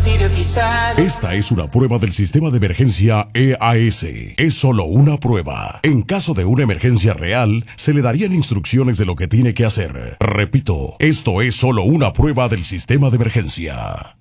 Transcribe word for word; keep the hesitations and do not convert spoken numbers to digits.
así de pisar. Esta es una prueba del sistema de emergencia E A S. Es solo una prueba. En caso de una emergencia real, se le darían instrucciones de lo que tiene que hacer. Repito, esto es solo una prueba del sistema de emergencia.